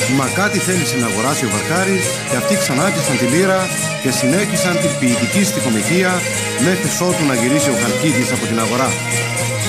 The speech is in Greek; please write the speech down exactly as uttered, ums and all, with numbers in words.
Μα κάτι θέλησε να αγοράσει ο Βαρκάρης και αυτοί ξανάπιασαν τη λύρα και συνέχισαν την ποιητική στιχομηθεία μέχρι ότου να γυρίσει ο Χαλκίδης από την αγορά.